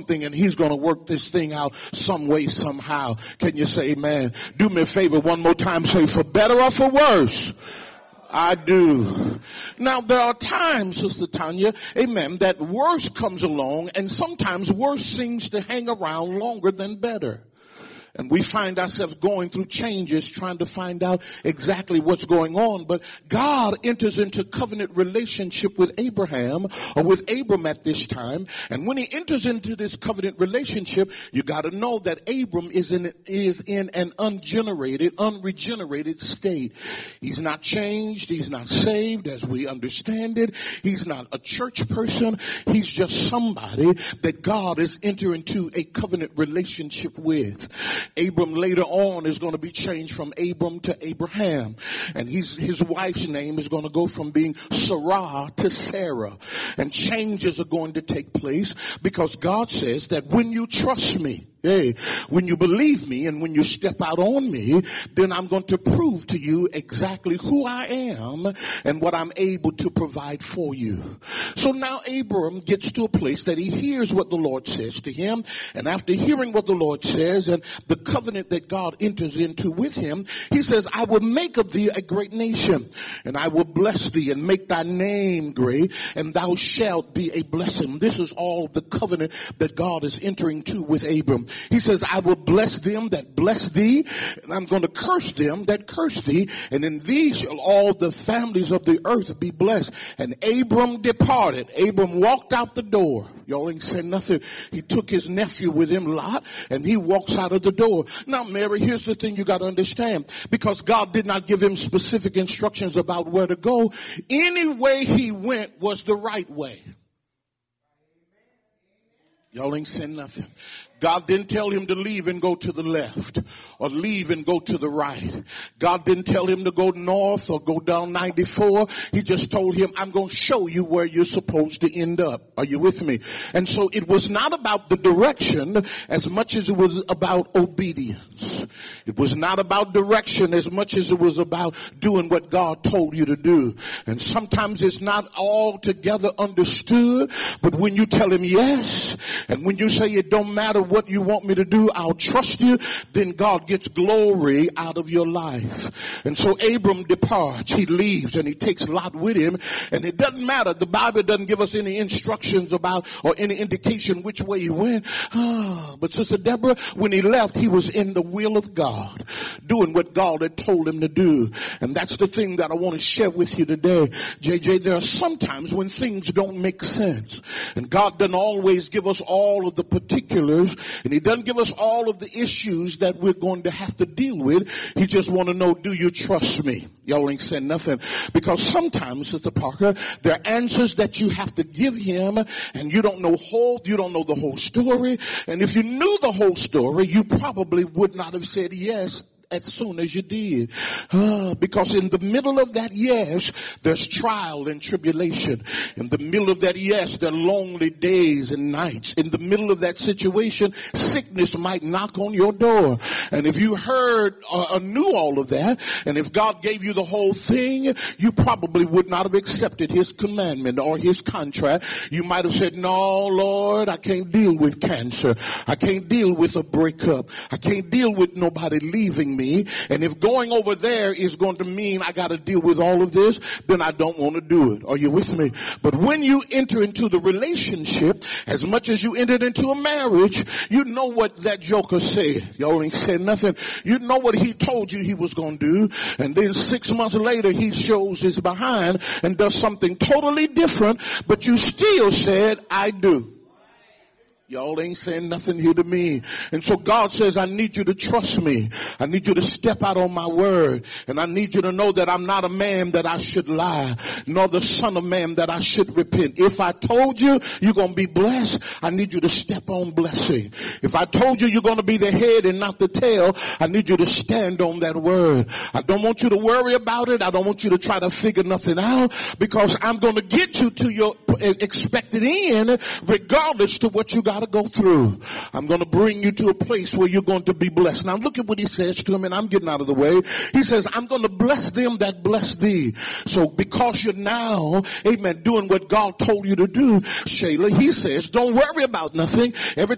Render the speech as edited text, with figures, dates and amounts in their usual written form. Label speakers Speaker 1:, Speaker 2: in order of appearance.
Speaker 1: something and he's going to work this thing out some way, somehow. Can you say amen? Do me a favor one more time. Say, for better or for worse, I do. Now, there are times, Sister Tanya, amen, that worse comes along, and sometimes worse seems to hang around longer than better. And we find ourselves going through changes, trying to find out exactly what's going on. But God enters into covenant relationship with Abraham, or with Abram at this time. And when he enters into this covenant relationship, you got to know that Abram is in an unregenerated state. He's not changed. He's not saved as we understand it. He's not a church person. He's just somebody that God is entering into a covenant relationship with. Abram later on is going to be changed from Abram to Abraham. And his wife's name is going to go from being Sarah to Sarah. And changes are going to take place because God says that when you trust me, when you believe me and when you step out on me, then I'm going to prove to you exactly who I am and what I'm able to provide for you. So now Abram gets to a place that he hears what the Lord says to him. And after hearing what the Lord says and the covenant that God enters into with him, he says, I will make of thee a great nation, and I will bless thee and make thy name great, and thou shalt be a blessing. This is all the covenant that God is entering to with Abram. He says, I will bless them that bless thee, and I'm going to curse them that curse thee, and in thee shall all the families of the earth be blessed. And Abram departed. Abram walked out the door. Y'all ain't said nothing. He took his nephew with him, Lot, and he walks out of the door. Now, Mary, here's the thing you got to understand. Because God did not give him specific instructions about where to go, any way he went was the right way. Y'all ain't saying nothing. God didn't tell him to leave and go to the left or leave and go to the right. God didn't tell him to go north or go down 94. He just told him, I'm going to show you where you're supposed to end up. Are you with me? And so it was not about the direction as much as it was about obedience. It was not about direction as much as it was about doing what God told you to do. And sometimes it's not altogether understood, but when you tell him yes, and when you say it don't matter what you want me to do, I'll trust you, then God gets glory out of your life. And so Abram departs. He leaves and he takes Lot with him. And it doesn't matter. The Bible doesn't give us any instructions about or any indication which way he went. But Sister Deborah, when he left, he was in the will of God, doing what God had told him to do. And that's the thing that I want to share with you today. JJ, there are sometimes when things don't make sense. And God doesn't always give us all of the particulars, and he doesn't give us all of the issues that we're going to have to deal with. He just want to know, do you trust me? Y'all ain't saying nothing. Because sometimes, Sister Parker, there are answers that you have to give him, and you don't know the whole story. And if you knew the whole story, you probably would not have said yes as soon as you did. Because in the middle of that yes, there's trial and tribulation. In the middle of that yes, there are lonely days and nights. In the middle of that situation, sickness might knock on your door. And if you heard or knew all of that, and if God gave you the whole thing, you probably would not have accepted his commandment or his contract. You might have said, no, Lord, I can't deal with cancer. I can't deal with a breakup. I can't deal with nobody leaving me. And if going over there is going to mean I got to deal with all of this, then I don't want to do it. Are you with me? But when you enter into the relationship, as much as you entered into a marriage, you know what that joker said. Y'all ain't said nothing. You know what he told you he was going to do. And then 6 months later, he shows his behind and does something totally different. But you still said, I do. Y'all ain't saying nothing here to me. And so God says, I need you to trust me. I need you to step out on my word. And I need you to know that I'm not a man that I should lie, nor the son of man that I should repent. If I told you you're going to be blessed, I need you to step on blessing. If I told you you're going to be the head and not the tail, I need you to stand on that word. I don't want you to worry about it. I don't want you to try to figure nothing out, because I'm going to get you to your expected end regardless to what you got to go through. I'm going to bring you to a place where you're going to be blessed. Now look at what he says to him, and I'm getting out of the way. He says, I'm going to bless them that bless thee. So because you're now, amen, doing what God told you to do, Shayla, he says, don't worry about nothing. Every